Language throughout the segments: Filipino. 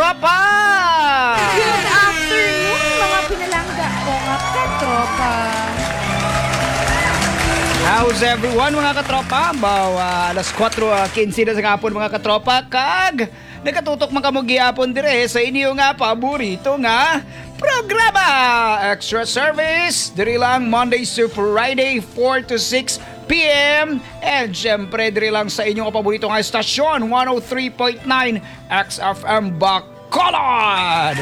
katropa! Good afternoon, mga pinalangga ko nga katropa. How's everyone mga katropa? Alas 4:15 na sa kapon mga katropa. Kag, nakatutok man kamo gihapon dire sa inyo nga paborito nga programa. Extra service, dire lang Mondays to Friday, 4 to 6 p.m. And syempre, dire lang sa inyong paborito nga estasyon, 103.9 XFM Bacolod.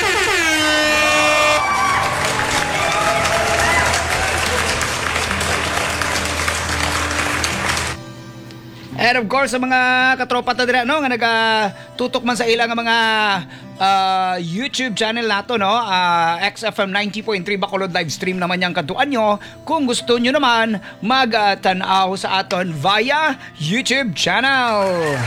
And of course, sa mga katropa ta dira no nga nagatutok man sa ilang mga YouTube channel nato no, XFM 90.3 Bacolod live stream naman yang kantuan nyo. Kung gusto nyo naman mag-tanaw sa aton via YouTube channel.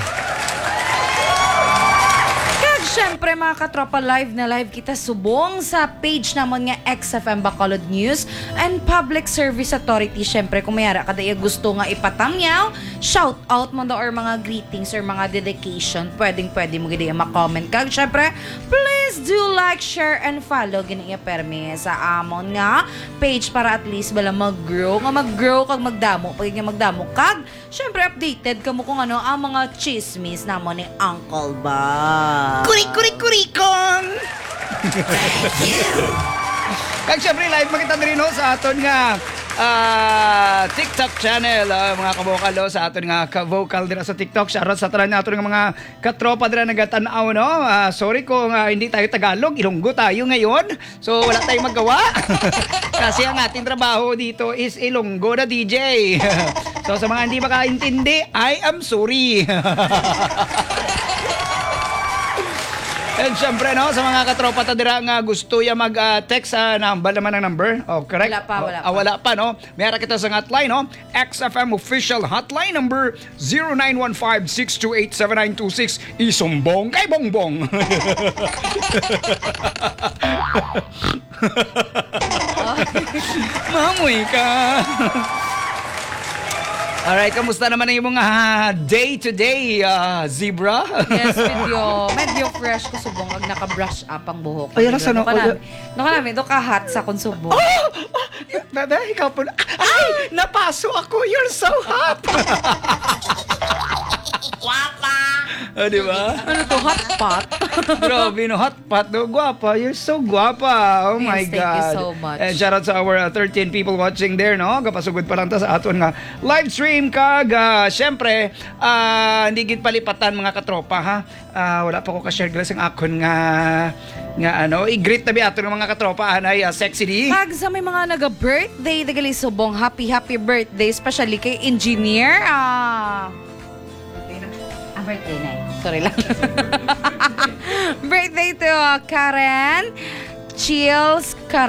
Siyempre mga katropa, live na live kita subong sa page namon nga XFM Bacolod News and Public Service Authority. Siyempre kung mayara kada gusto nga ipatamyaw, shout out mo do or mga greetings or mga dedication, pwede mo gid ma-comment kag. Siyempre, please do like, share and follow gini permi sa amon nga page para at least bala mag-grow kag magdamo pag nga magdamo kag. Siyempre updated kamo kung ano ang mga chismis namon ni Uncle Bob. Kurikong! Kag syempre live makita rin no, sa aton nga TikTok channel, mga kabokal sa aton nga ka-vocal dira sa TikTok. Shoutout sa tanan naton nga mga katropa dira nagatanaw no. Sorry kung hindi tayo Tagalog, Ilonggo tayo ngayon. So wala tayong magawa. Kasi ang ating trabaho dito is Ilonggo na DJ. So sa mga hindi makaintindi, I am sorry. And syempre no, sa mga katropa ta dira nga gusto ya mag-text sa number naman ang number. Oh, correct? Wala pa. No? Mayara kita sa hotline no. XFM official hotline number 0915-628-7926. Isumbong kay Bongbong. Mamoy ka. Alright, kamusta naman ang iyong day-to-day, Zebra? Yes, medyo fresh ko subong ag naka-brush up ang buhok. Ay, alas ano? Do ka hot sa kung subong. Dada, ikaw po. Ay, napaso ako. You're so hot. Guapa! Di ba? Ano to, hot pot? Grabe no, hot pot no, guapa. You're so guapa. Oh my Yes, God. thank you so much. And shout out sa our 13 people watching there, no? Kapasugod pa lang ta sa aton nga live stream kag. Syempre, hindi gid palipatan mga katropa ha. Wala pa ko ka-share glass ang akon nga ano, i-greet na bi ato ng mga katropa anay sexy di. Kag sa may mga naga-birthday, dagali subong, happy birthday, especially kay engineer. Birthday na sorry lang. Birthday to Karen Chills